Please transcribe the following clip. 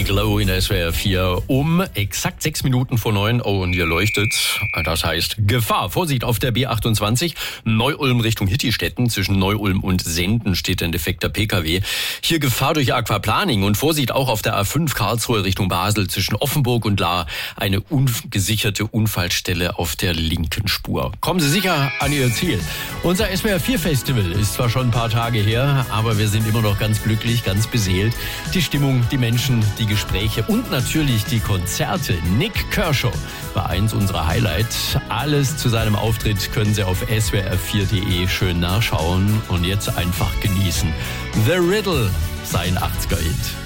Glow in SWR 4 um exakt 6 Minuten vor 9. Oh, und hier leuchtet. Das heißt Gefahr. Vorsicht auf der B28. Neu-Ulm Richtung Hittistetten. Zwischen Neu-Ulm und Senden steht ein defekter PKW. Hier Gefahr durch Aquaplaning. Und Vorsicht auch auf der A5 Karlsruhe Richtung Basel. Zwischen Offenburg und Lahr eine ungesicherte Unfallstelle auf der linken Spur. Kommen Sie sicher an Ihr Ziel. Unser SWR 4 Festival ist zwar schon ein paar Tage her, aber wir sind immer noch ganz glücklich, ganz beseelt. Die Stimmung, die Menschen, die Gespräche und natürlich die Konzerte. Nik Kershaw war eins unserer Highlights. Alles zu seinem Auftritt können Sie auf swr4.de schön nachschauen und jetzt einfach genießen. The Riddle, sein 80er-Hit.